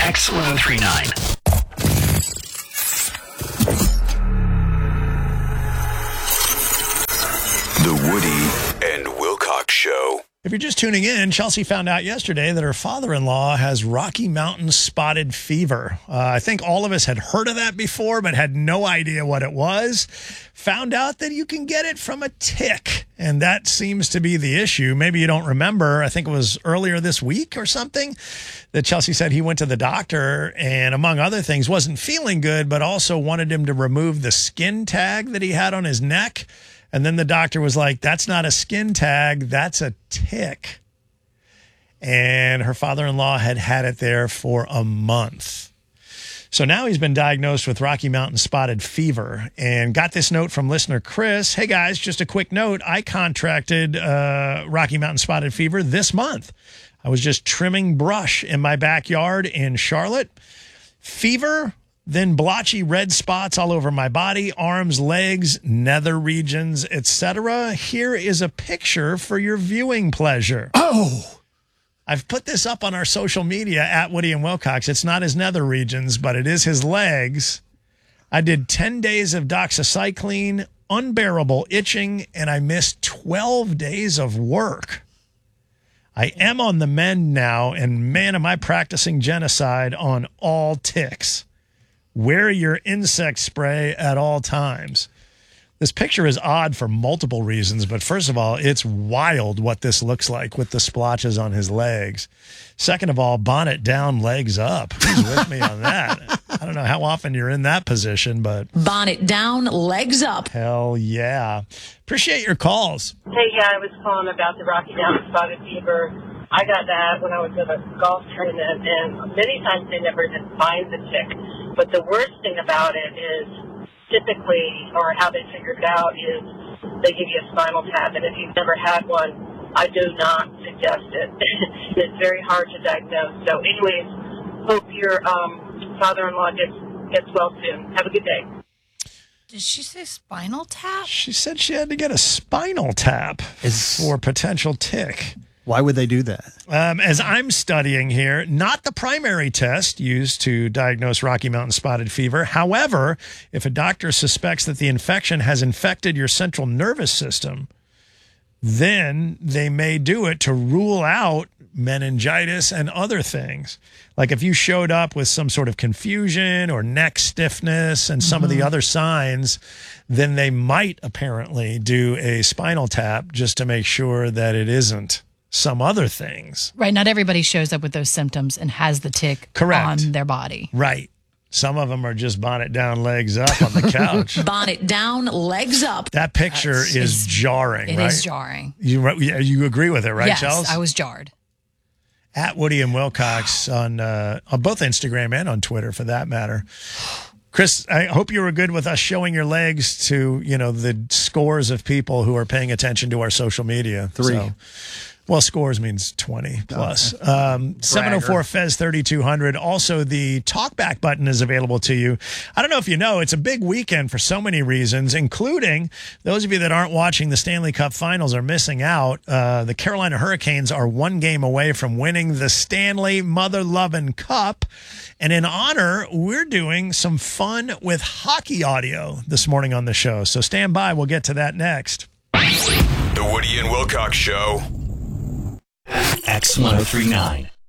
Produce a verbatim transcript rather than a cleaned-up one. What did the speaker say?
X one oh three point nine. The Woody and Wilcox Show. If you're just tuning in, Chelsea found out yesterday that her father-in-law has Rocky Mountain spotted fever. Uh, I think all of us had heard of that before, but had no idea what it was. Found out that you can get it from a tick, and that seems to be the issue. Maybe you don't remember. I think it was earlier this week or something that Chelsea said he went to the doctor and, among other things, wasn't feeling good, but also wanted him to remove the skin tag that he had on his neck. And then the doctor was like, that's not a skin tag, that's a tick. And her father-in-law had had it there for a month. So now he's been diagnosed with Rocky Mountain spotted fever and got this note from listener Chris. Hey, guys, just a quick note. I contracted uh, Rocky Mountain spotted fever this month. I was just trimming brush in my backyard in Charlotte. Fever, then blotchy red spots all over my body, arms, legs, nether regions, et cetera. Here is a picture for your viewing pleasure. Oh! I've put this up on our social media at Woody and Wilcox. It's not his nether regions, but it is his legs. I did ten days of doxycycline, unbearable itching, and I missed twelve days of work. I am on the mend now, and man, am I practicing genocide on all ticks. Wear your insect spray at all times. This picture is odd for multiple reasons, but first of all, it's wild what this looks like with the splotches on his legs. Second of all, bonnet down, legs up. Who's with me on that? I don't know how often you're in that position, but... Bonnet down, legs up. Hell yeah. Appreciate your calls. Hey, yeah, I was calling about the Rocky Mountain spotted fever. I got that when I was at a golf tournament, and many times they never did find the tick. But the worst thing about it is typically, or how they figured it out, is they give you a spinal tap. And if you've never had one, I do not suggest it. It's very hard to diagnose. So anyways, hope your um, father-in-law gets, gets well soon. Have a good day. Did she say spinal tap? She said she had to get a spinal tap Is- for potential tick. Why would they do that? Um, as I'm studying here, not the primary test used to diagnose Rocky Mountain spotted fever. However, if a doctor suspects that the infection has infected your central nervous system, then they may do it to rule out meningitis and other things. Like if you showed up with some sort of confusion or neck stiffness and some mm-hmm. of the other signs, then they might apparently do a spinal tap just to make sure that it isn't some other things. Right. Not everybody shows up with those symptoms and has the tick Correct. on their body. Right. Some of them are just bonnet down, legs up on the couch. Bonnet down, legs up. That picture That's, is jarring, It right? is jarring. You you agree with it, right, yes, Chelsea? I was jarred. At Woody and Wilcox on uh, on both Instagram and on Twitter, for that matter. Chris, I hope you were good with us showing your legs to, you know, the scores of people who are paying attention to our social media. Three. So, well, scores means twenty plus. Um, seven oh four F E Z thirty-two hundred. Also, the talkback button is available to you. I don't know if you know, it's a big weekend for so many reasons, including those of you that aren't watching the Stanley Cup Finals are missing out. Uh, the Carolina Hurricanes are one game away from winning the Stanley Mother-Lovin' Cup. And in honor, we're doing some fun with hockey audio this morning on the show. So stand by. We'll get to that next. The Woody and Wilcox Show. X one oh three point nine.